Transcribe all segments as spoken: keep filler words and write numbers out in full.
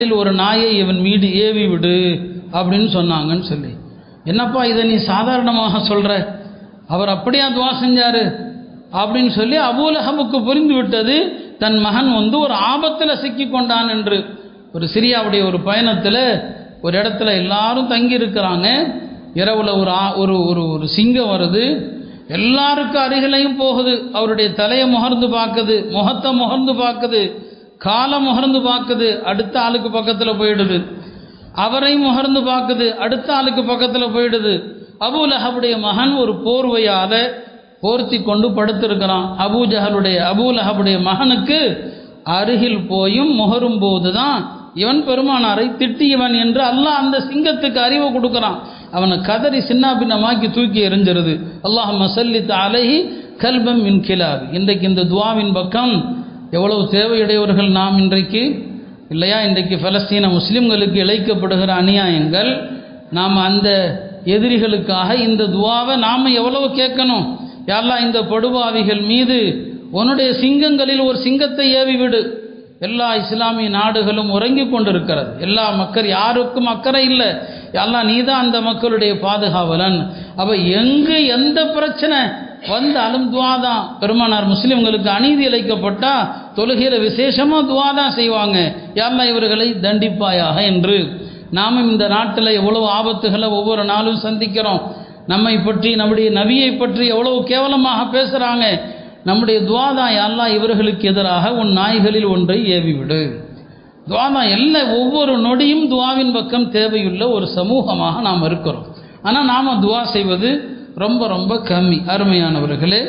ஒரு நாயை இவன் மீது ஏவி விடு அப்படின்னு சொன்னாங்கன்னு சொல்லி. என்னப்பா இதை நீ சாதாரணமாக சொல்கிற, அவர் அப்படியா துவா செஞ்சார் அப்படின்னு சொல்லி அபூலஹபுக்கு புரிந்து விட்டது தன் மகன் வந்து ஒரு ஆபத்தில் சிக்கி கொண்டான் என்று. ஒரு சிரியாவுடைய ஒரு பயணத்தில் ஒரு இடத்துல எல்லாரும் தங்கி இருக்கிறாங்க. இரவில் ஒரு ஒரு ஒரு ஒரு சிங்கம் வருது, எல்லாருக்கும் அருகிலையும் போகுது. அவருடைய தலையை முகர்ந்து பார்க்குது, முகத்தை முகர்ந்து பார்க்குது, காலை முகர்ந்து பார்க்குது, அடுத்த ஆளுக்கு பக்கத்தில் போயிடுது. அவரையும் முகர்ந்து பார்க்குது, அடுத்த ஆளுக்கு பக்கத்தில் போயிடுது. அபூலஹபுடைய மகன் ஒரு போர்வையால் போர்த்தி கொண்டு படுத்திருக்கிறான். அபூஜஹலுடைய அபூலஹபுடைய மகனுக்கு அருகில் போயும் முகரும் போது தான் இவன் பெருமானாரை திட்டியவன் என்று அல்லாஹ் அந்த சிங்கத்துக்கு அறிவை கொடுக்குறான். அவனை கதறி சின்ன பின்னமாக்கி தூக்கி எறிஞ்சிருது. அல்லாஹும்ம ஸல்லித் அலைஹி கல்பம் மின் கிலாப். இன்றைக்கு இந்த துவாவின் பக்கம் எவ்வளவு தேவையுடையவர்கள் நாம் இன்றைக்கு இல்லையா? இன்றைக்கு பலஸ்தீன முஸ்லிம்களுக்கு இழைக்கப்படுகிற அநியாயங்கள், நாம் அந்த எதிரிகளுக்காக இந்த துவாவை நாம் எவ்வளவு கேட்கணும். யா அல்லாஹ் இந்த படுபாவிகள் மீது உன்னுடைய சிங்கங்களில் ஒரு சிங்கத்தை ஏவி விடு. எல்லா இஸ்லாமிய நாடுகளும் உறங்கி கொண்டிருக்கிறது. எல்லா மக்கள் யாருக்கும் அக்கறை இல்லை. யா அல்லாஹ் நீ தான் அந்த மக்களுடைய பாதுகாவலன். அப்போ எங்கு எந்த பிரச்சனை வந்தாலும் துவா தான். பெருமானார் முஸ்லிம்களுக்கு அநீதி இழைக்கப்பட்டா தொழுகிற விசேஷமாக துவா தான் செய்வாங்க. யா அல்லாஹ் இவர்களை தண்டிப்பாயாக என்று. நாமும் இந்த நாட்டில் எவ்வளவு ஆபத்துகளை ஒவ்வொரு நாளும் சந்திக்கிறோம். நம்மை பற்றி நம்முடைய நபியை பற்றி எவ்வளவு கேவலமாக பேசுகிறாங்க. நம்முடைய துவா தான், யா அல்லாஹ் இவர்களுக்கு எதிராக உன் நாய்களில் ஒன்றை ஏவிவிடு. துவா தான். எல்லா ஒவ்வொரு நொடியும் துவாவின் பக்கம் தேவையுள்ள ஒரு சமூகமாக நாம் இருக்கிறோம். ஆனால் நாம் துவா செய்வது ரொம்ப ரொம்ப கம்மி. அருமையானவர்களே,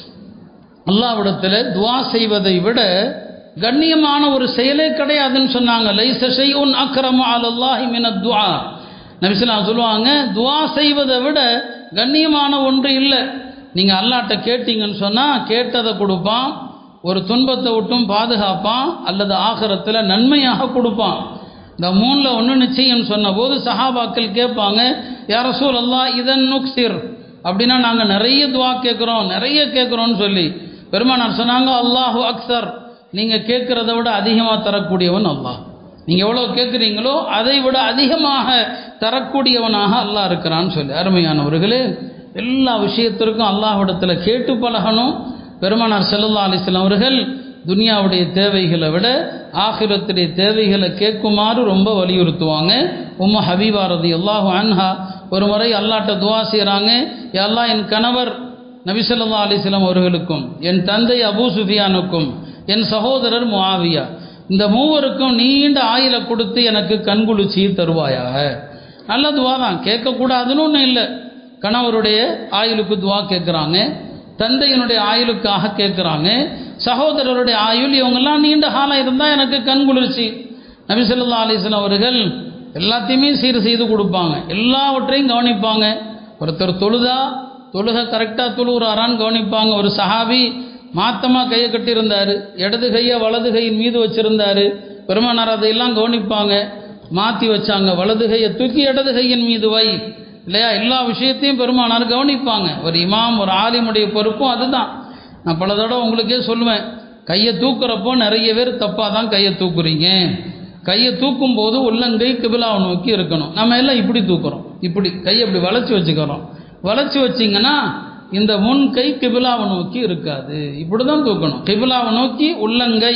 அல்லாஹ்விடத்தில் துவா செய்வதை விட கண்ணியமான ஒரு செயலே கிடையாதுன்னு சொன்னாங்க. லைஸ ஷைஉன் அக்ரமு அலல்லாஹி மினத் துஆ. நபி ஸல்லல்லாஹு அலைஹி வஸல்லம் சொல்லுவாங்க, துவா செய்வதை விட கண்ணியமான ஒன்று இல்லை. நீங்கள் அல்லாஹ்ட்ட கேட்டீங்கன்னு சொன்னால் கேட்டதை கொடுப்பான், ஒரு துன்பத்தை விட்டும் பாதுகாப்பான், அல்லது ஆகிரத்தில் நன்மையாக கொடுப்பான். இந்த மூணில் ஒன்று நிச்சயம் சொன்ன போது சஹாபாக்கள் கேட்பாங்க, யா ரசூலல்லாஹ் இதன் நுக்ஸிர், அப்படின்னா நாங்கள் நிறைய துவா கேட்குறோம் நிறைய கேட்குறோன்னு சொல்லி. பெருமானார் சொன்னாங்க, அல்லாஹு அக்ஸர், நீங்கள் கேட்குறத விட அதிகமாக தரக்கூடியவன் அல்லாஹ். நீங்கள் எவ்வளோ கேட்குறீங்களோ அதை விட அதிகமாக தரக்கூடியவனாக அல்லாஹ் இருக்கிறான்னு சொல்லி. அருமையானவர்களே, எல்லா விஷயத்திற்கும் அல்லாஹ்விடத்தில் கேட்டு பழகணும். பெருமானார் ஸல்லல்லாஹு அலைஹி வஸல்லம் அவர்கள் துனியாவுடைய தேவைகளை விட ஆகிரத்துடைய தேவைகளை கேட்குமாறு ரொம்ப வலியுறுத்துவாங்க. உம்மு ஹபீபா ரலியல்லாஹு அன்ஹா ஒரு முறை அல்லாஹ்ட்ட துவா செய்கிறாங்க, யா அல்லாஹ் என் கணவர் நபி ஸல்லல்லாஹு அலைஹி வஸல்லம் அவர்களுக்கும், என் தந்தை அபூ சுஃபியானுக்கும், என் சகோதரர் முஆவியா, இந்த மூவருக்கும் நீண்ட ஆயுளை கொடுத்து எனக்கு கண்குளிர்ச்சி தருவாயாக. நல்ல துவா தான், கேட்கக்கூடாதுன்னு ஒன்றும் இல்லை. கணவருடைய ஆயுளுக்கு துவா கேட்குறாங்க, தந்தையினுடைய ஆயுளுக்காக கேட்குறாங்க, சகோதரருடைய ஆயுள் இவங்கெல்லாம் நீண்ட காலம் இருந்தால் எனக்கு கண்குளிர்ச்சி. நபி ஸல்லல்லாஹு அலைஹி வஸல்லம் அவர்கள் எல்லாத்தையுமே சீர் செய்து கொடுப்பாங்க, எல்லாவற்றையும் கவனிப்பாங்க. ஒருத்தர் தொழுதா தொழுக கரெக்டாக தொழுகிறாரான்னு கவனிப்பாங்க. ஒரு சஹாபி மாத்தமாக கையை கட்டியிருந்தார், இடது கையை வலது கையின் மீது வச்சுருந்தார். பெருமானார் அதையெல்லாம் கவனிப்பாங்க, மாற்றி வச்சாங்க, வலது கையை தூக்கி இடது கையின் மீது வை, இல்லையா? எல்லா விஷயத்தையும் பெருமானார் கவனிப்பாங்க. ஒரு இமாம் ஒரு ஆலிமுடைய பொறுப்பும் அதுதான். நான் பல தடவை உங்களுக்கே சொல்லுவேன், கையை தூக்குறப்போ நிறைய பேர் தப்பாக தான் கையை தூக்குறீங்க. கையை தூக்கும் போது உள்ளங்கை கிபிலாவை நோக்கி இருக்கணும். நம்ம எல்லாம் இப்படி தூக்குறோம், இப்படி கையை இப்படி வளைச்சி வச்சுக்கிறோம். வளைச்சி வச்சிங்கன்னா இந்த முன் கை கிபிலாவை நோக்கி இருக்காது, இப்படி தான் தூக்கணும். கிபிலாவை நோக்கி உள்ளங்கை,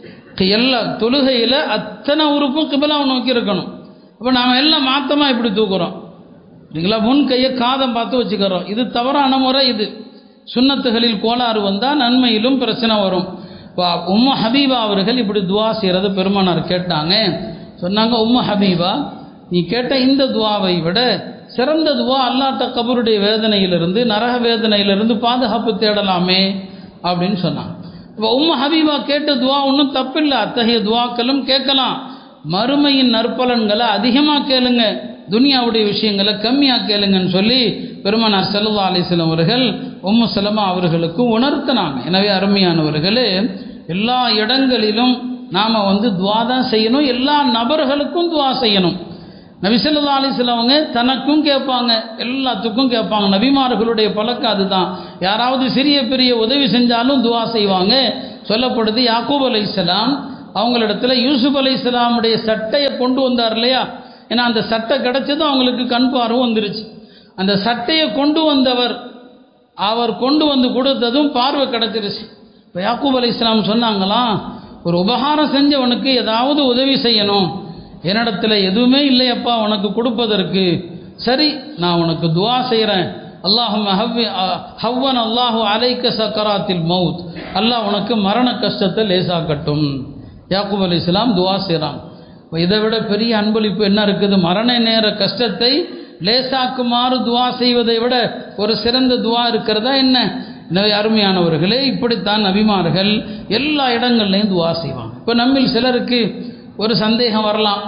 எல்லா தொழுகையில் அத்தனை உறுப்பும் கிபிலாவை நோக்கி இருக்கணும். அப்போ நாம் எல்லாம் மாற்றமாக இப்படி தூக்குறோம், இல்லைங்களா? முன் கையை காதம் பார்த்து வச்சுக்கிறோம். இது தவறான முறை. இது சுன்னத்துகளில் கோளாறு வந்தால் நன்மையிலும் பிரச்சனை வரும். உம்மு ஹபீபா அவர்கள் இப்படி துவா செய்கிறத பெருமானார் கேட்டாங்க. சொன்னாங்க, உம்மு ஹபீபா, நீ கேட்ட இந்த துவாவை விட சிறந்த துவா அல்லாஹ்ட்ட கபருடைய வேதனையிலிருந்து நரக வேதனையிலிருந்து பாதுகாப்பு தேடலாமே அப்படின்னு சொன்னாங்க. இப்போ உம்மு ஹபீபா கேட்ட துவா ஒன்றும் தப்பில்லை, அத்தகைய துவாக்களும் கேட்கலாம். மறுமையின் நற்பலன்களை அதிகமாக கேளுங்க, துனியாவுடைய விஷயங்களை கம்மியாக கேளுங்கன்னு சொல்லி பெருமானார் ஸல்லல்லாஹு அலைஹி வஸல்லம் அவர்கள் உம்மு சலமா அவர்களுக்கு உணர்த்தினாங்க. எனவே அருமையானவர்களே, எல்லா இடங்களிலும் நாம் வந்து துவா தான் செய்யணும், எல்லா நபர்களுக்கும் துவா செய்யணும். நபி ஸல்லல்லாஹு அலைஹி வஸல்லம் அவங்க தனக்கும் கேட்பாங்க, எல்லாத்துக்கும் கேட்பாங்க. நபிமார்களுடைய பழக்கம் அதுதான். யாராவது சிறிய பெரிய உதவி செஞ்சாலும் துவா செய்வாங்க. சொல்லப்படுது, யாக்கூப் அலைஹிஸ்ஸலாம் அவங்களிடத்துல யூசுப் அலைஹிஸ்ஸலாமுடைய சட்டையை கொண்டு வந்தார் இல்லையா, ஏன்னா அந்த சட்டை கிடைச்சதும் அவங்களுக்கு கண் பார்வை வந்துருச்சு. அந்த சட்டையை கொண்டு வந்தவர் அவர் கொண்டு வந்து கொடுத்ததும் பார்வை கிடைச்சிருச்சு. இப்போ யாக்கூப் அலைஹிஸ்ஸலாம் சொன்னாங்களாம், ஒரு உபகாரம் செஞ்சவனுக்கு ஏதாவது உதவி செய்யணும், என்னிடத்துல எதுவுமே இல்லையப்பா உனக்கு கொடுப்பதற்கு, சரி நான் உனக்கு துவா செய்கிறேன், அல்லாஹும்ம ஹவ்வி ஹவ்வன் அல்லாஹு அலைக்க சக்கராத்தில் மவுத், அல்லாஹ் உனக்கு மரண கஷ்டத்தை லேசாக்கட்டும். யாக்கூப் அலைஹிஸ்ஸலாம் துவா செய்கிறாங்க. இதை விட பெரிய அன்பளிப்பு என்ன இருக்குது? மரண நேர கஷ்டத்தை லேசாக்குமாறு துவா செய்வதை விட ஒரு சிறந்த துவா இருக்கிறதா என்ன? எனவே அருமையானவர்களே, இப்படித்தான் நபிமார்கள் எல்லா இடங்கள்லையும் துவா செய்வாங்க. இப்போ நம்மில் சிலருக்கு ஒரு சந்தேகம் வரலாம்,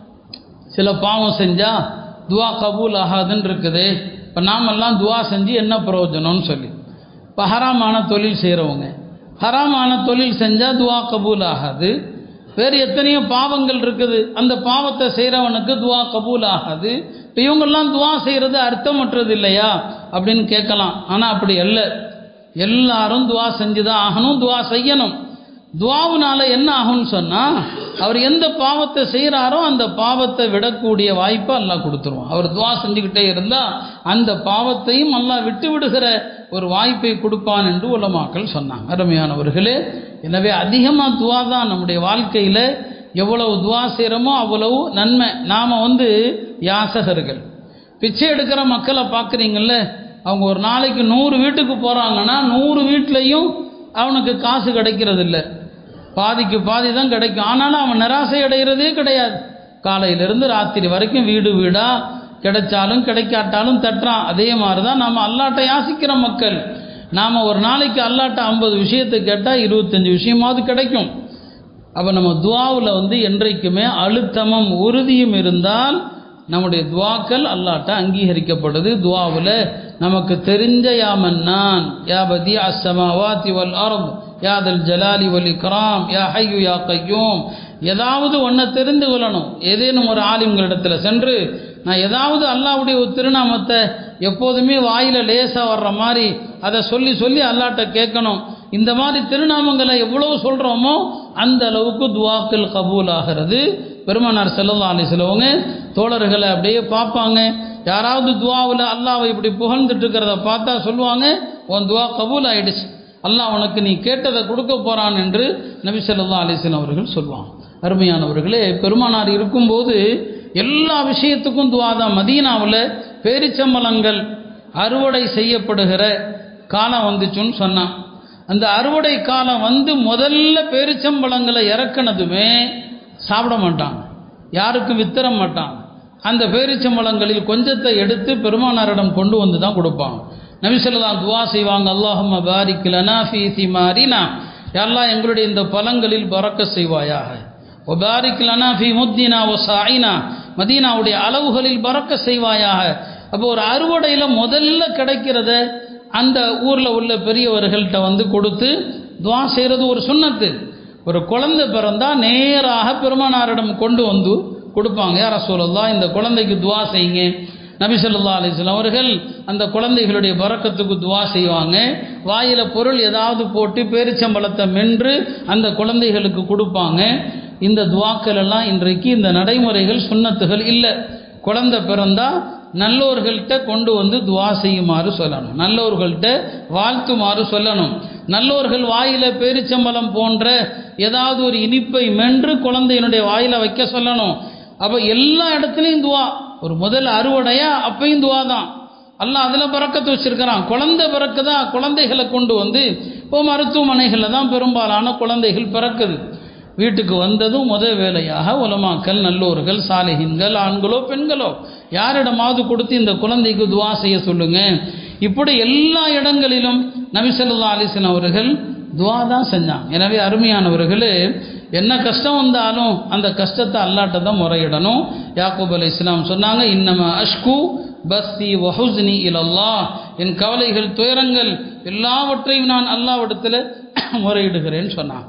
சில பாவம் செஞ்சால் துவா கபூல் ஆகாதுன்னு இருக்குது, இப்போ நாமெல்லாம் துவா செஞ்சு என்ன பிரயோஜனம்னு சொல்லி. இப்போ ஹராமான தொழில் செய்கிறவங்க, ஹராமான தொழில் செஞ்சால் துவா கபூல் ஆகாது. வேறு எத்தனையோ பாவங்கள் இருக்குது, அந்த பாவத்தை செய்கிறவனுக்கு துவா கபூல் ஆகாது. இப்போ இவங்கெல்லாம் துவா செய்கிறது அர்த்தமற்றது இல்லையா அப்படின்னு கேட்கலாம். ஆனால் அப்படி அல்ல, எல்லாரும் துவா செஞ்சு தான் ஆகணும், துவா செய்யணும். துவாவுனால என்ன ஆகும்னு சொன்னால், அவர் எந்த பாவத்தை செய்கிறாரோ அந்த பாவத்தை விடக்கூடிய வாய்ப்பை அல்லாஹ் கொடுத்துருவான். அவர் துவா செஞ்சுக்கிட்டே இருந்தால் அந்த பாவத்தையும் அல்லாஹ் விட்டு விடுகிற ஒரு வாய்ப்பை கொடுப்பான் என்று உலமாக்கள் சொன்னாங்க. அருமையானவர்களே, எனவே அதிகமாக துவா தான் நம்முடைய வாழ்க்கையில், எவ்வளவு துவா செய்கிறோமோ அவ்வளவு நன்மை. நாம் வந்து யாசகர்கள், பிச்சை எடுக்கிற மக்களை பார்க்குறீங்கள்ல, அவங்க ஒரு நாளைக்கு நூறு வீட்டுக்கு போகிறாங்கன்னா நூறு வீட்லேயும் அவனுக்கு காசு கிடைக்கிறது இல்லை, பாதிக்கு பாதி தான் கிடைக்கும். ஆனாலும் அவன் நிராசை அடைகிறதே கிடையாது. காலையிலிருந்து ராத்திரி வரைக்கும் வீடு வீடாக கிடைச்சாலும் கிடைக்காட்டாலும் தட்டுறான். அதே மாதிரி தான் நாம் அல்லாட்ட யாசிக்கிற மக்கள். நாம் ஒரு நாளைக்கு அல்லாட்ட ஐம்பது விஷயத்தை கேட்டால் இருபத்தஞ்சி விஷயமாவது கிடைக்கும். அப்போ நம்ம துவாவில் வந்து என்றைக்குமே அழுத்தமும் உறுதியும் இருந்தால் நம்முடைய துவாக்கள் அல்லாட்ட அங்கீகரிக்கப்படுது. துவாவில் நமக்கு தெரிஞ்ச யா மன்னான், யா பதி அஸ்ஸமாவாதி வல் அர்த், யா தல் ஜலாலி வல் இக்ராம், யா ஹய்யு யா கய்யூம், ஏதாவது ஒன்றை தெரிந்து கொள்ளணும். ஏதேனும் ஒரு ஆலிம்களிடத்தில் சென்று நான் ஏதாவது அல்லாஹ்வுடைய ஒரு திருநாமத்தை எப்போதுமே வாயில் லேசாக வர்ற மாதிரி அதை சொல்லி சொல்லி அல்லாட்ட கேட்கணும். இந்த மாதிரி திருநாமங்களை எவ்வளவு சொல்கிறோமோ அந்த அளவுக்கு துவாக்கள் கபூல் ஆகிறது. பெருமானார் ஸல்லல்லாஹு அலைஹி வஸல்லம் தோழர்களை அப்படியே பார்ப்பாங்க, யாராவது துவாவில் அல்லாஹ்வை இப்படி புகழ்ந்துட்டு இருக்கிறத பார்த்தா சொல்லுவாங்க, உன் துவா கபூல் ஆயிடுச்சு, அல்லாஹ் உனக்கு நீ கேட்டதை கொடுக்க போகிறான் என்று நபி ஸல்லல்லாஹு அலைஹி வஸல்லம் அவர்கள் சொல்லுவாங்க. அருமையானவர்களே, பெருமானார் இருக்கும்போது எல்லா விஷயத்துக்கும் துவா தான். மதீனாவில் பேரிச்சம்பழங்கள் அறுவடை செய்யப்படுகிற காலம் வந்துச்சுன்னு சொன்னான். அந்த அறுவடை காலம் வந்து முதல்ல பேரிச்சம்பழங்களை இறக்குனதுமே சாப்பிட மாட்டாங்க, யாருக்கும் வித்தர மாட்டாங்க. அந்த பேரிச்சம்பழங்களில் கொஞ்சத்தை எடுத்து பெருமானாரிடம் கொண்டு வந்து தான் கொடுப்பாங்க. நபி ஸல்லல்லாஹு துவா செய்வாங்க, அல்லாஹும்ம பாரிக் லனா ஃபீ திமாரினா, யா அல்லாஹ் எங்களுடைய இந்த பழங்களில் பரக்கத் செய்வாயாக, வ பாரிக் லனா ஃபீ முத்தினா வ சாயினா, மதீனாவுடைய அளவுகளில் பரக்கத் செய்வாயாக. அப்போ ஒரு அறுவடையில் முதல்ல கிடைக்கிறத அந்த ஊரில் உள்ள பெரியவர்கள்ட்ட வந்து கொடுத்து துவா செய்கிறது ஒரு சுன்னத்து. ஒரு குழந்தை பிறந்தால் நேராக பெருமானாரிடம் கொண்டு வந்து கொடுப்பாங்க, யா ரசூலல்லாஹ் இந்த குழந்தைக்கு துவா செய்யுங்க. நபி ஸல்லல்லாஹு அலைஹி வஸல்லம் அவர்கள் அந்த குழந்தைகளுடைய பரக்கத்துக்கு துவா செய்வாங்க. வாயில் பொருள் ஏதாவது போட்டு பேரிச்சம்பழத்தை மென்று அந்த குழந்தைகளுக்கு கொடுப்பாங்க. இந்த துவாக்கள் எல்லாம் இன்றைக்கு இந்த நடைமுறைகள் சுன்னத்துகள் இல்லை. குழந்தை பிறந்தால் நல்லோர்கள்ட்ட கொண்டு வந்து துவா செய்யுமாறு சொல்லணும், நல்லோர்கள்ட்ட வாழ்த்துமாறு சொல்லணும். நல்லோர்கள் வாயில பேரிச்சம்பழம் போன்ற ஏதாவது ஒரு இனிப்பை மென்று குழந்தையினுடைய வாயில வைக்க சொல்லணும். அப்போ எல்லா இடத்துலையும் துவா. ஒரு முதல் அறுவடையா அப்பையும் துவா தான். அல்லாஹ் அதில் பரக்கத்து வச்சிருக்கிறான். குழந்தை பிறக்குதா, குழந்தைகளை கொண்டு வந்து இப்போ மருத்துவமனைகளில் தான் பெரும்பாலான குழந்தைகள் பிறக்குது. வீட்டுக்கு வந்ததும் முதல் வேலையாக உலமாக்கள், நல்லோர்கள், சாலிஹின்கள், ஆண்களோ பெண்களோ யாரிடமாவது கொடுத்து இந்த குழந்தைக்கு துவா செய்ய சொல்லுங்க. இப்படி எல்லா இடங்களிலும் நபி ஸல்லல்லாஹு அலைஹி வஸல்லம் அவர்கள் துவா தான் செஞ்சாங்க. எனவே அருமையானவர்களே, என்ன கஷ்டம் வந்தாலும் அந்த கஷ்டத்தை அல்லாட்ட தான் முறையிடணும். யாக்கூப் அலைஹிஸ்ஸலாம் சொன்னாங்க, இன்னமா அஷ்கு பஸ்ஸி வ ஹுஸ்னி இலல்லாஹ், என் கவலைகள் துயரங்கள் எல்லாவற்றையும் நான் அல்லாஹ்விடத்தில் முறையிடுகிறேன்னு சொன்னாங்க.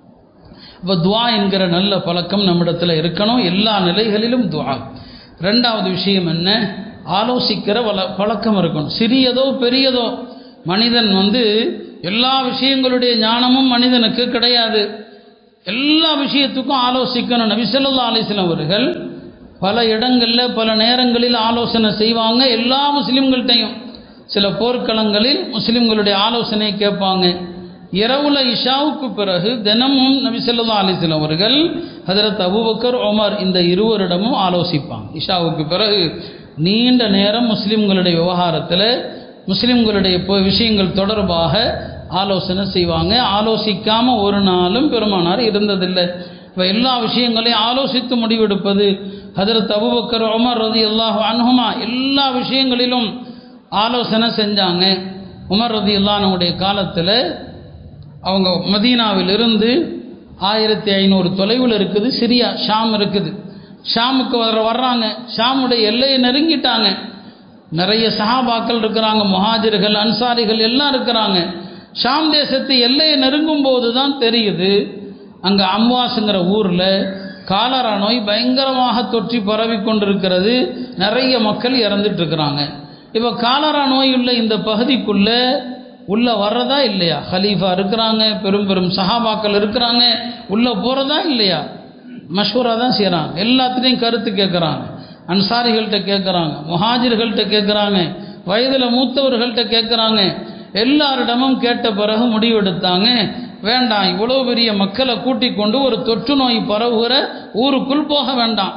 இப்போ துவா என்கிற நல்ல பழக்கம் நம்மிடத்தில் இருக்கணும், எல்லா நிலைகளிலும் துவா. ரெண்டாவது விஷயம் என்ன, ஆலோசிக்கிற வள பழக்கம் இருக்கணும். சிறியதோ பெரியதோ, மனிதன் வந்து எல்லா விஷயங்களுடைய ஞானமும் மனிதனுக்கு கிடையாது. எல்லா விஷயத்துக்கும் ஆலோசிக்கணும். நபி ஸல்லல்லாஹு அலைஹி வஸல்லம் அவர்கள் பல இடங்களில் பல நேரங்களில் ஆலோசனை செய்வாங்க. எல்லா முஸ்லீம்கள்ட்டையும் சில போர்க்களங்களில் முஸ்லீம்களுடைய ஆலோசனை கேட்பாங்க. இரவுல இஷாவுக்கு பிறகு தினமும் நபி ஸல்லல்லாஹு அலைஹி வஸல்லம் அவர்கள் ஹஜ்ரத் அபூபக்கர் உமர் இந்த இருவரிடமும் ஆலோசிப்பாங்க. இஷாவுக்கு பிறகு நீண்ட நேரம் முஸ்லீம்களுடைய விவகாரத்தில் முஸ்லீம்களுடைய விஷயங்கள் தொடர்பாக ஆலோசனை செய்வாங்க. ஆலோசிக்காமல் ஒரு நாளும் பெருமானார் இருந்ததில்லை. இப்போ எல்லா விஷயங்களையும் ஆலோசித்து முடிவெடுப்பது. ஹஜ்ரத் அபூபக்கர் உமர் ரலியல்லாஹு அன்ஹுமா எல்லா விஷயங்களிலும் ஆலோசனை செஞ்சாங்க. உமர் ரலியல்லாஹு அன்ஹுடைய காலத்தில் அவங்க மதீனாவிலிருந்து ஆயிரத்தி ஐநூறு தொலைவில் இருக்குது சிரியா, ஷாம் இருக்குது. ஷாமுக்கு வர வர்றாங்க. ஷாமுடைய எல்லையை நெருங்கிட்டாங்க. நிறைய சஹாபாக்கள் இருக்கிறாங்க, முஹாஜிர்கள் அன்சாரிகள் எல்லாம் இருக்கிறாங்க. ஷாம் தேசத்து எல்லையை நெருங்கும் போது தான் தெரியுது அங்கே அம்வாஸுங்கிற ஊரில் காலரா நோய் பயங்கரமாக தொற்றி பரவி கொண்டிருக்கிறது. நிறைய மக்கள் இறந்துட்டு இருக்கிறாங்க. இப்போ காலரா நோய் உள்ள இந்த பகுதிக்குள்ளே உள்ளே வர்றதா இல்லையா? ஹலீஃபா இருக்கிறாங்க, பெரும் பெரும் சஹாபாக்கள் இருக்கிறாங்க, உள்ளே போகிறதா இல்லையா? மஷூரா தான் செய்கிறாங்க. எல்லாத்துலேயும் கருத்து கேட்குறாங்க. அன்சாரிகள்கிட்ட கேட்குறாங்க, முஹாஜிர்கள்ட்ட கேட்குறாங்க, வயதில் மூத்தவர்கள்ட்ட கேட்குறாங்க. எல்லாரிடமும் கேட்ட பிறகு முடிவெடுத்தாங்க, வேண்டாம், இவ்வளோ பெரிய மக்களை கூட்டிக் கொண்டு ஒரு தொற்று நோய் பரவுகிற ஊருக்குள் போக வேண்டாம்.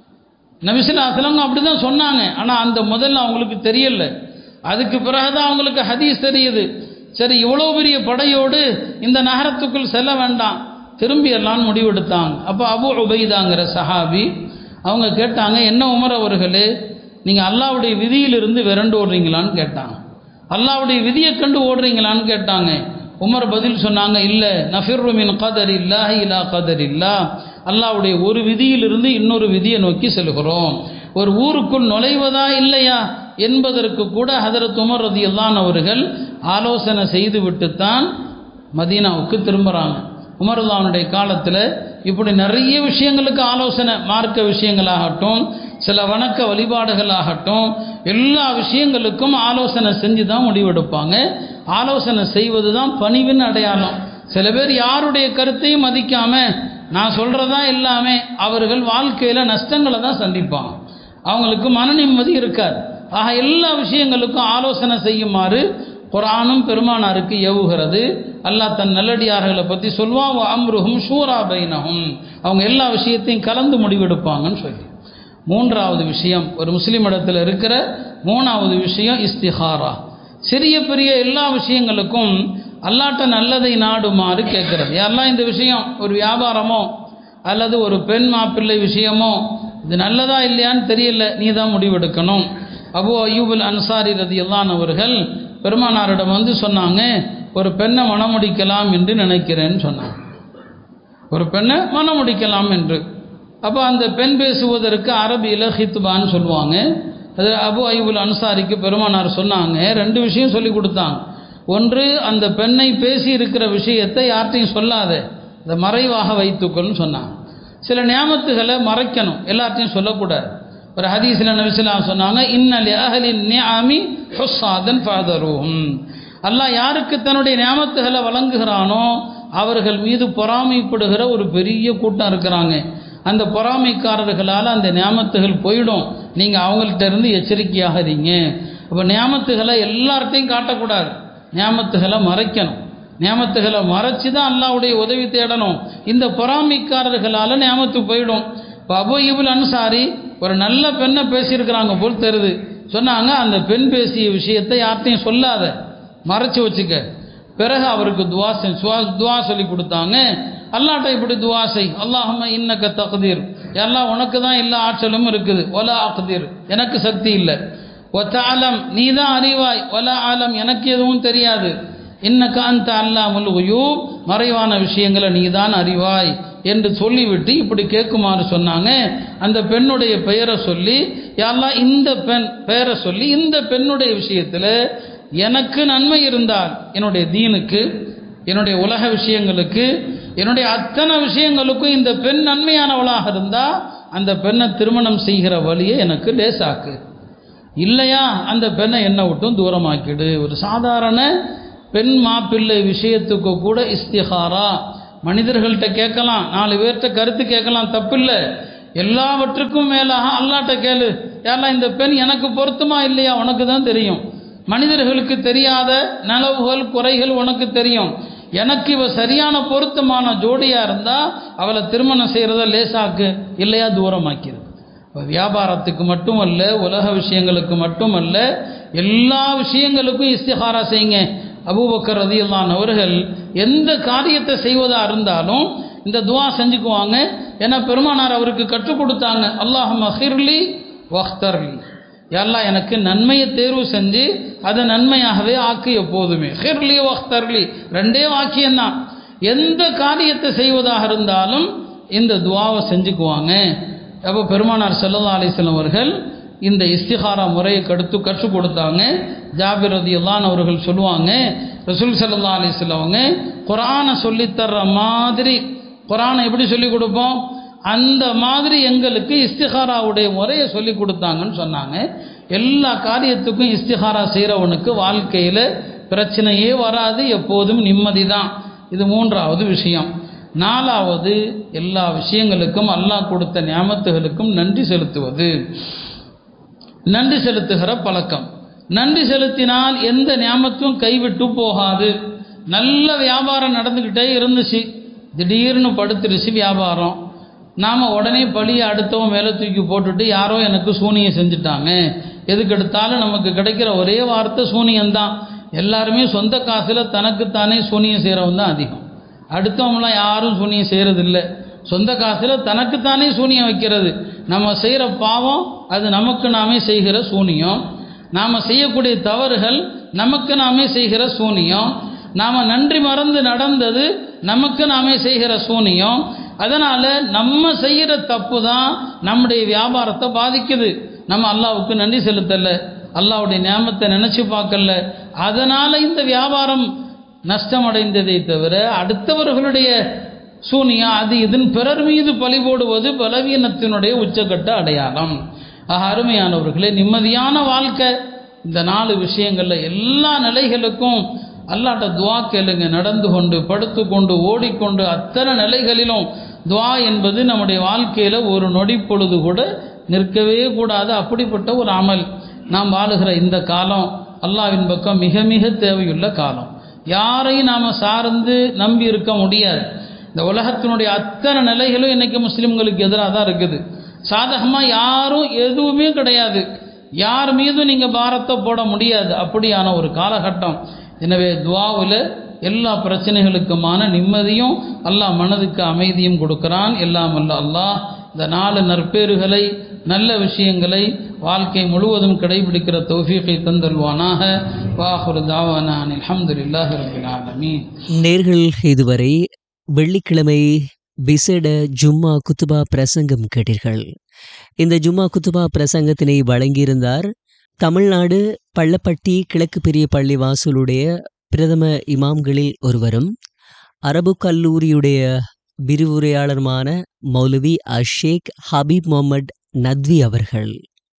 நபி ஸல்லல்லாஹு அலைஹி வஸல்லம் அப்படி தான் சொன்னாங்க. ஆனால் அந்த முதல்ல அவங்களுக்கு தெரியல. அதுக்கு பிறகுதான் அவங்களுக்கு ஹதீஸ் தெரியுது. சரி, இவ்வளோ பெரிய படையோடு இந்த நகரத்துக்குள் செல்ல வேண்டாம், திரும்பி எல்லாம் முடிவெடுத்தாங்க. அப்போ அபூ உபைதாங்கிற சஹாபி அவங்க கேட்டாங்க, என்ன உமர் அவர்களே, நீங்கள் அல்லாஹ்வுடைய விதியிலிருந்து விரண்டு ஓடுறீங்களான்னு கேட்டாங்க. அல்லாஹ்வுடைய விதியை கண்டு ஓடுறீங்களான்னு கேட்டாங்க. உமர் பதில் சொன்னாங்க, இல்லை, நஃபிர்ரு மின் கதரில்லாஹி இலா கதரில்லாஹ், அல்லாஹ்வுடைய ஒரு விதியிலிருந்து இன்னொரு விதியை நோக்கி செல்கிறோம். ஒரு ஊருக்குள் நுழைவதா இல்லையா என்பதற்கு கூட ஹஜ்ரத் உமர் ரலியல்லாஹு அன்ஹு அவர்கள் ஆலோசனை செய்து விட்டுத்தான் மதீனாவுக்கு திரும்புகிறாங்க. உமர் ரலியல்லாஹு அன்ஹுடைய காலத்தில் இப்படி நிறைய விஷயங்களுக்கு ஆலோசனை, மார்க்க விஷயங்களாகட்டும், சில வணக்க வழிபாடுகளாகட்டும், எல்லா விஷயங்களுக்கும் ஆலோசனை செஞ்சு தான் முடிவெடுப்பாங்க. ஆலோசனை செய்வது தான் பணிவின் அடையாளம். சில பேர் யாருடைய கருத்தையும் மதிக்காமல் நான் சொல்கிறதா எல்லாமே, அவர்கள் வாழ்க்கையில் நஷ்டங்களை தான் சந்திப்பாங்க. அவங்களுக்கு மன நிம்மதி இருக்காது. ஆக எல்லா விஷயங்களுக்கும் ஆலோசனை செய்யுமாறு குர்ஆனும் பெருமானாருக்கு ஏவுகிறது. அல்லாஹ் தன் நல்லடியார்களை பற்றி சொல்வான், வ அம்ருஹும் ஷூரா பைனஹும், அவங்க எல்லா விஷயத்தையும் கலந்து முடிவெடுப்பாங்கன்னு சொல்லி. மூன்றாவது விஷயம், ஒரு முஸ்லீம் இடத்துல இருக்கிற மூணாவது விஷயம் இஸ்திஹாரா. சிறிய பெரிய எல்லா விஷயங்களுக்கும் அல்லாஹ்ட்ட நல்லதை நாடுமாறு கேட்கறது. யாரெல்லாம் இந்த விஷயம் ஒரு வியாபாரமோ அல்லது ஒரு பெண் மாப்பிள்ளை விஷயமோ, இது நல்லதா இல்லையான்னு தெரியல, நீ தான் முடிவெடுக்கணும். அபூ அய்யூபுல் அன்சாரி ரலியல்லாஹு அன்ஹு அவர்கள் பெருமானாரிடம் வந்து சொன்னாங்க, ஒரு பெண்ணை மணமுடிக்கலாம் என்று நினைக்கிறேன்னு சொன்னாங்க. ஒரு பெண்ணை மணமுடிக்கலாம் என்று. அப்போ அந்த பெண் பேசுவதற்கு அரபியில் ஹித்பான்னு சொல்லுவாங்க. அது அபூ அய்யூபுல் அன்சாரிக்கு பெருமானார் சொன்னாங்க, ரெண்டு விஷயம் சொல்லி கொடுத்தாங்க. ஒன்று, அந்த பெண்ணை பேசி இருக்கிற விஷயத்தை யார்ட்டையும் சொல்லாத, அதை மறைவாக வைத்துக்கொள்னு சொன்னாங்க. சில நியாமத்துகளை மறைக்கணும், எல்லாத்தையும் சொல்லக்கூடாது. ஒரு ஹதீஸில் நபி ஸல்லல்லாஹு அலைஹி வஸல்லம் சொன்னாங்க, இன்னலி அஹ்லின் நிஅமி ஹுஸ்ஸாதன் ஃபதருஹும், அல்லாஹ் யாருக்கு தன்னுடைய நியாமத்துகளை வழங்குகிறானோ அவர்கள் மீது பொறாமைப்படுகிற ஒரு பெரிய கூட்டம் இருக்கிறாங்க. அந்த பொறாமைக்காரர்களால் அந்த நியாமத்துகள் போயிடும், நீங்கள் அவங்கள்ட்ட இருந்து எச்சரிக்கையாக இருங்க. அப்போ நியாமத்துகளை எல்லார்ட்டையும் காட்டக்கூடாது, நியாமத்துகளை மறைக்கணும். நியாமத்துகளை மறைச்சி தான் அல்லாஹ்வுடைய உதவி தேடணும். இந்த பொறாமைக்காரர்களால் நியாமத்து போயிடும். இப்போ அபூ அய்யூபுல் அன்சாரி ஒரு நல்ல பெண்ணை பேசியிருக்கிறாங்க போல் தெரியுது. சொன்னாங்க, அந்த பெண் பேசிய விஷயத்தை யார்ட்டையும் சொல்லாத, மறைச்சி வச்சுக்க. பிறகு அவருக்கு துவா துவா சொல்லி கொடுத்தாங்க. அல்லாஹ்ட்ட இப்படி துவா செய், அல்லாஹும்ம இன்னக தக்தீர், எல்லாம் உனக்கு தான் எல்லா ஆற்றலும் இருக்குது, வலா அக்தீர், எனக்கு சக்தி இல்லை, ஒத்தாலம், நீ தான் அறிவாய், வலா ஆலம், எனக்கு எதுவும் தெரியாது, இன்னக அன்த அல்லாமுல் குயூப், மறைவான விஷயங்களை நீ தான் அறிவாய் என்று சொல்லிவிட்டு இப்படி கேட்குமாறு சொன்னாங்க. அந்த பெண்ணுடைய பெயரை சொல்லி, யா அல்லாஹ் இந்த பெண் பெயரை சொல்லி, இந்த பெண்ணுடைய விஷயத்தில் எனக்கு நன்மை இருந்தால், என்னுடைய தீனுக்கு, என்னுடைய உலக விஷயங்களுக்கு, என்னுடைய அத்தனை விஷயங்களுக்கும் இந்த பெண் நன்மையானவளாக இருந்தால் அந்த பெண்ணை திருமணம் செய்கிற வழியை எனக்கு லேசாக்கு, இல்லையா அந்த பெண்ணை என்னை விட்டும் தூரமாக்கிடு. ஒரு சாதாரண பெண் மாப்பிள்ளை விஷயத்துக்கு கூட இஸ்திகாரா, மனிதர்கள்ட்ட கேட்கலாம், நாலு பேர்கிட்ட கருத்து கேட்கலாம், தப்பில்லை. எல்லாவற்றுக்கும் மேலாக அல்லாஹ்ட்ட கேளு, யாரெல்லாம் இந்த பெண் எனக்கு பொருத்தமா இல்லையா உனக்கு தான் தெரியும். மனிதர்களுக்கு தெரியாத நலவுகள் குறைகள் உனக்கு தெரியும். எனக்கு இவ சரியான பொருத்தமான ஜோடியாக இருந்தால் அவளை திருமணம் செய்கிறத லேசாக்கு, இல்லையா தூரமாக்கிறது. இப்போ வியாபாரத்துக்கு மட்டுமல்ல, உலக விஷயங்களுக்கு மட்டுமல்ல, எல்லா விஷயங்களுக்கும் இஸ்திகாரா செய்யுங்க. அபூபக்கர் ரலியல்லாஹு அவர்கள் எந்த காரியத்தை செய்வதாக இருந்தாலும் இந்த துவா செஞ்சுக்குவாங்க. ஏன்னா பெருமானார் அவருக்கு கற்றுக் கொடுத்தாங்க, அல்லாஹும்ம ஹிர்லி வஹ்தர்லி, எல்லாம் எனக்கு நன்மையை தேர்வு செஞ்சு அதை நன்மையாகவே ஆக்கு. எப்போதுமே ஹிர்லி வஹ்தர்லி ரெண்டே வாக்கியம்தான். எந்த காரியத்தை செய்வதாக இருந்தாலும் இந்த துவாவை செஞ்சுக்குவாங்க. அப்போ பெருமானார் ஸல்லல்லாஹு அலைஹி வஸல்லம் அவர்கள் இந்த இஸ்திகாரா முறையை கடுத்து கற்றுக் கொடுத்தாங்க. ஜாபிர் ரலியல்லாஹு அவர்கள் சொல்லுவாங்க, ரசூல் ஸல்லல்லாஹு அலைஹி வஸல்லம் அவங்க குர்ஆனை சொல்லித்தர்ற மாதிரி, குர்ஆனை எப்படி சொல்லிக் கொடுப்போம் அந்த மாதிரி எங்களுக்கு இஸ்திகாராவுடைய முறையை சொல்லி கொடுத்தாங்கன்னு சொன்னாங்க. எல்லா காரியத்துக்கும் இஸ்திகாரா செய்கிறவனுக்கு வாழ்க்கையில் பிரச்சனையே வராது, எப்போதும் நிம்மதி தான். இது மூன்றாவது விஷயம். நாலாவது, எல்லா விஷயங்களுக்கும் அல்லாஹ் கொடுத்த நியாமத்துகளுக்கும் நன்றி செலுத்துவது. நன்றி செலுத்துகிற பழக்கம். நன்றி செலுத்தினால் எந்த நியாமத்தும் கைவிட்டு போகாது. நல்ல வியாபாரம் நடந்துக்கிட்டே இருந்துச்சு, திடீர்னு படுத்துருச்சு வியாபாரம். நாம் உடனே பழியை அடுத்தவன் மேலே தூக்கி போட்டுட்டு யாரோ எனக்கு சூனியம் செஞ்சுட்டாங்க, எதுக்கு எடுத்தாலும் நமக்கு கிடைக்கிற ஒரே வார்த்தை சூனியம்தான். எல்லாருமே சொந்த காசில் தனக்குத்தானே சூனியம் செய்கிறவன் தான் அதிகம். அடுத்தவங்களாம் யாரும் சூனியம் செய்கிறதில்லை. சொந்த காசில் தனக்குத்தானே சூனியம் வைக்கிறது. நம்ம செய்கிற பாவம் அது நமக்கு நாமே செய்கிற சூனியம். நாம் செய்யக்கூடிய தவறுகள் நமக்கு நாமே செய்கிற சூனியம். நாம் நன்றி மறந்து நடந்தது நமக்கு நாமே செய்கிற சூனியம். அதனால் நம்ம செய்கிற தப்பு தான் நம்முடைய வியாபாரத்தை பாதிக்குது. நம்ம அல்லாஹ்வுக்கு நன்றி செலுத்தலை, அல்லாஹ்வுடைய நியாமத்தை நினச்சி பார்க்கல. அதனால் இந்த வியாபாரம் நஷ்டமடைந்ததை தவிர அடுத்தவர்களுடைய சூனியம் அது இதன் பிறர் மீது பழி போடுவது பலவீனத்தினுடைய உச்சக்கட்ட அடையாளம். ஆக அருமையானவர்களே, நிம்மதியான வாழ்க்கை இந்த நாலு விஷயங்களில் எல்லா நிலைகளுக்கும் அல்லாஹ்ட்ட துவா கேளுங்க. நடந்து கொண்டு, படுத்து கொண்டு, ஓடிக்கொண்டு, அத்தனை நிலைகளிலும் துவா என்பது நம்முடைய வாழ்க்கையில் ஒரு நொடி பொழுது கூட நிற்கவே கூடாது. அப்படிப்பட்ட ஒரு அமல். நாம் வாழுகிற இந்த காலம் அல்லாஹ்வின் பக்கம் மிக மிக தேவையுள்ள காலம். யாரையும் நாம் சார்ந்து நம்பி இருக்க முடியாது. இந்த உலகத்தினுடைய அத்தனை நிலைகளும் இன்றைக்கி முஸ்லீம்களுக்கு எதிராக தான் இருக்குது. சாதகமாக யாரும் எதுவுமே கிடையாது, யார் மீதும் நீங்கள் பாரத்தை போட முடியாது. அப்படியான ஒரு காலகட்டம். எனவே துஆவில் எல்லா பிரச்சனைகளுக்குமான நிம்மதியும் அல்லாஹ் மனதுக்கு அமைதியும் கொடுக்கிறான். எல்லாம் அல்ல அல்லாஹ் இந்த நாலு நற்பேறுகளை நல்ல விஷயங்களை வாழ்க்கை முழுவதும் கடைபிடிக்கிற தௌஃபீகை தந்தல்வானாக. வாஹிரு தாவானா அல்ஹம்துலில்லாஹி ரப்பில் ஆலமீன். நேர்கள் இதுவரை வெள்ளிக்கிழமை விசேட ஜும்மா குத்துபா பிரசங்கம் கேட்டீர்கள். இந்த ஜும்மா குத்துபா பிரசங்கத்தினை வழங்கியிருந்தார் தமிழ்நாடு பள்ளப்பட்டி கிழக்கு பெரிய பள்ளி வாசலுடைய பிரதம இமாம்களில் ஒருவரும் அரபு கல்லூரியுடைய விரிவுரையாளருமான மௌலவி அஷேக் ஹபீப் முகமது நத்வி அவர்கள்.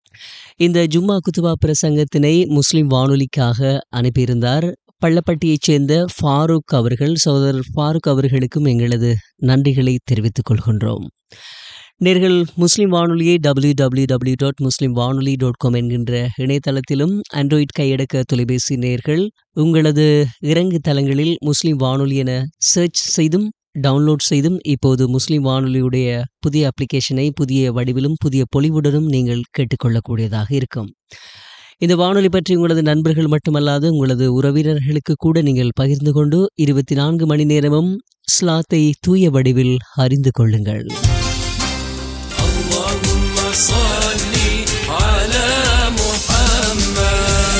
இந்த ஜும்மா குத்துபா பிரசங்கத்தினை முஸ்லிம் வானொலிக்காக அனுப்பியிருந்தார் பள்ளப்பட்டியைச் சேர்ந்த ஃபாரூக் அவர்கள். சகோதரர் ஃபாரூக் அவர்களுக்கும் எங்களது நன்றிகளை தெரிவித்துக் கொள்கின்றோம். நேர்கள் முஸ்லிம் வானொலியை டபிள்யூ டபிள்யூ டபிள்யூ டாட் முஸ்லிம் வானொலி டாட் காம் என்கின்ற இணையதளத்திலும் ஆண்ட்ராய்ட் கையடக்க தொலைபேசி நேர்கள் உங்களது இறங்கு தளங்களில் முஸ்லிம் வானொலி என சர்ச் செய்தும் டவுன்லோட் செய்தும் இப்போது முஸ்லிம் வானொலியுடைய புதிய அப்ளிகேஷனை புதிய வடிவிலும் புதிய பொலிவுடனும் நீங்கள் கேட்டுக்கொள்ளக்கூடியதாக இருக்கும். இந்த வானொலி பற்றி உங்களது நண்பர்கள் மட்டுமல்லாது உங்களது உறவினர்களுக்கு கூட நீங்கள் பகிர்ந்து கொண்டு இருபத்தி நான்கு மணி நேரமும் இஸ்லாத்தை தூய வடிவில் அறிந்து கொள்ளுங்கள்.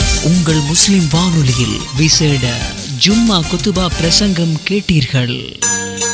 உங்கள் முஸ்லிம் வானொலியில் விசேட ஜும்மா குத்துபா பிரசங்கம் கேட்டீர்கள்.